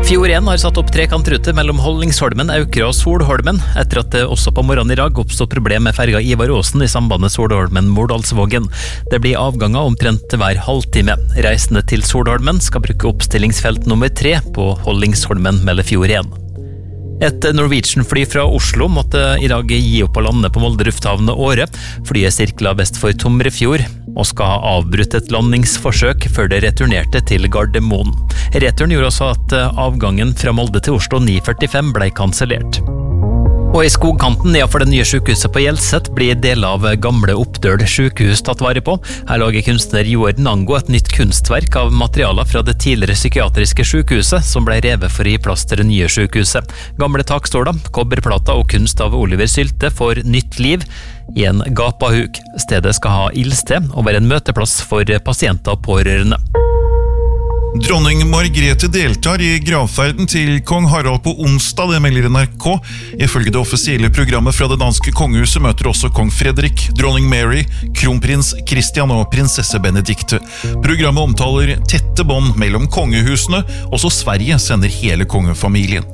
Fjord 1 har satt opp trekantrute mellom Hollingsholmen, Aukra og Solholmen, etter at det også på morgenen i dag oppstod problem med ferga Ivar Aasen i sambandet Solholmen-Mordalsvågen. Det blir avganger omtrent hver halvtime. Reisende til Solholmen skal bruke oppstillingsfelt nummer 3 på Hollingsholmen, melder Fjord 1. Et Norwegian-fly fra Oslo måtte i dag gi opp å lande på Molde lufthavn Åre. Flyet sirkla vest for Tomrefjord og skal ha avbrutt et landingsforsøk før det returnerte til Gardermoen. Returen gjorde også at avgangen fra Molde til Oslo 9:45 ble kansellert. Og i skogkanten nedenfor det nye sykehuset på Hjelset blir deler av gamle Oppdøl sykehus tatt vare på. Her lager kunstner Joar Nango et nytt kunstverk av materialer fra det tidligere psykiatriske sykehuset som ble revet for å gi plass til det nye sykehuset. Gamle takståler, kobberplater og kunst av Oliver Sylte får nytt liv i en gapahuk. Stedet skal ha ildsted og være en møteplass for pasienter og pårørende. Dronning Margrethe deltar i gravferden til kong Harald på onsdag, det melder NRK. Ifølge det offisielle programmet fra det danske kongehuset møter også kong Fredrik, dronning Mary, kronprins Christian og prinsesse Benedikte. Programmet omtaler tette bånd mellom kongehusene, også Sverige sender hele kongefamilien.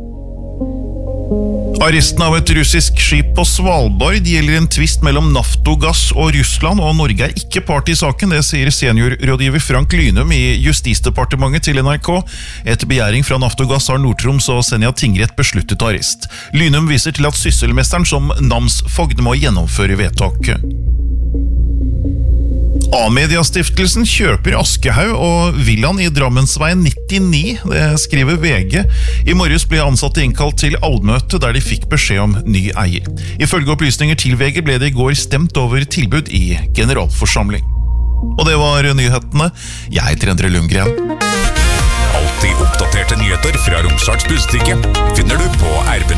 Arresten av et russisk skip på Svalbard gjelder en tvist mellom Naftogass og Russland, og Norge ikke part i saken, det sier seniorrådgiver Frank Lynum i Justisdepartementet til NRK. Etter begjæring fra Naftogass har Nord-Troms og Senja tingrett besluttet arrest. Lynum viser til at sysselmesteren som namsfogd må gjennomføre vedtaket. A-mediastiftelsen kjøper Aschehoug og villaen i Drammensveien 99, det skriver VG. I morges ble ansatte innkalt til allmøte der de fikk beskjed om ny eier. Ifølge opplysninger til VG ble det i går stemt over tilbud i generalforsamling. Og det var nyhetene. Jeg heter Endre Lundgren. Alltid oppdaterte nyheter fra Romsdals Budstikke finner du på RB.